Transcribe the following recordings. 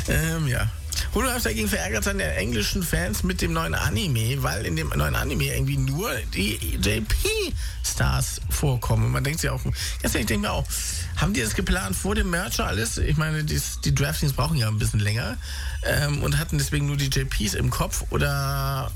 Ja. Hodo dagegen verärgert seine englischen Fans mit dem neuen Anime, weil in dem neuen Anime irgendwie nur die JP-Stars vorkommen. Und man denkt sich auch, ich denke mir auch, haben die das geplant vor dem Merger alles? Ich meine, die Draftings brauchen ja ein bisschen länger und hatten deswegen nur die JPs im Kopf oder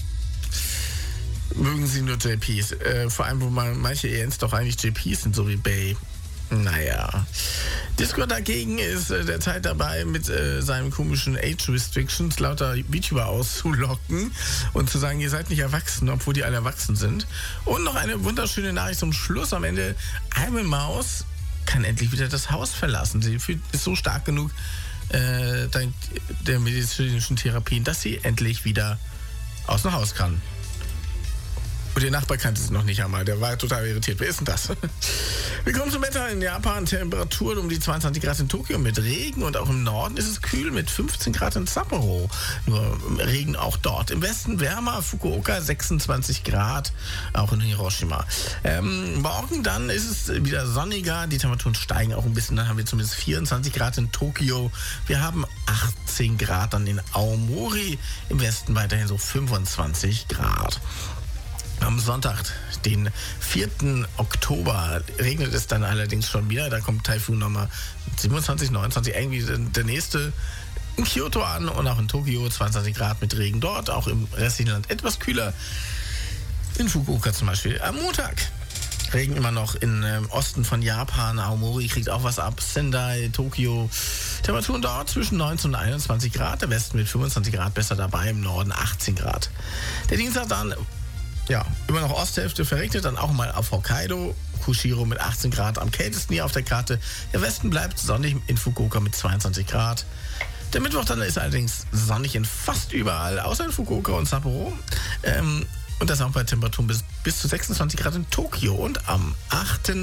mögen sie nur JPs? Vor allem, wo manche ENs doch eigentlich JPs sind, so wie Bay. Naja. Discord dagegen ist derzeit dabei, mit seinen komischen Age Restrictions lauter VTuber auszulocken und zu sagen, ihr seid nicht erwachsen, obwohl die alle erwachsen sind. Und noch eine wunderschöne Nachricht zum Schluss am Ende. Alme Maus kann endlich wieder das Haus verlassen. Sie ist so stark genug dank der medizinischen Therapien, dass sie endlich wieder aus dem Haus kann. Und der Nachbar kannte es noch nicht einmal. Der war total irritiert. Wer ist denn das? Wir kommen zum Wetter in Japan. Temperaturen um die 22 Grad in Tokio mit Regen. Und auch im Norden ist es kühl mit 15 Grad in Sapporo. Nur Regen auch dort. Im Westen wärmer. Fukuoka 26 Grad. Auch in Hiroshima. Morgen dann ist es wieder sonniger. Die Temperaturen steigen auch ein bisschen. Dann haben wir zumindest 24 Grad in Tokio. Wir haben 18 Grad dann in Aomori. Im Westen weiterhin so 25 Grad. Am Sonntag, den 4. Oktober, regnet es dann allerdings schon wieder. Da kommt Taifun Nummer 27, 29, irgendwie der nächste in Kyoto an und auch in Tokio 22 Grad mit Regen dort. Auch im restlichen Land etwas kühler. In Fukuoka zum Beispiel. Am Montag Regen immer noch im Osten von Japan. Aomori kriegt auch was ab. Sendai, Tokio. Temperaturen dort zwischen 19 und 21 Grad. Der Westen mit 25 Grad besser dabei. Im Norden 18 Grad. Der Dienstag dann... Ja, immer noch Osthälfte verregnet, dann auch mal auf Hokkaido. Kushiro mit 18 Grad am kältesten hier auf der Karte. Der Westen bleibt sonnig in Fukuoka mit 22 Grad. Der Mittwoch dann ist allerdings sonnig in fast überall, außer in Fukuoka und Sapporo. Und das auch bei Temperaturen bis zu 26 Grad in Tokio. Und am 8.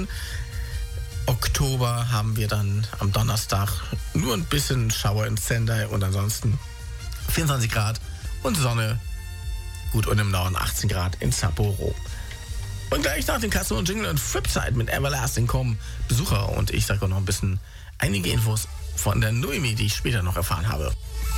Oktober haben wir dann am Donnerstag nur ein bisschen Schauer in Sendai und ansonsten 24 Grad und Sonne. Gut, und im Norden 18 Grad in Sapporo. Und gleich nach dem Kasten und Jingle und Flipside mit Everlasting kommen Besucher und ich sage auch noch ein bisschen einige Infos von der Noemi, die ich später noch erfahren habe.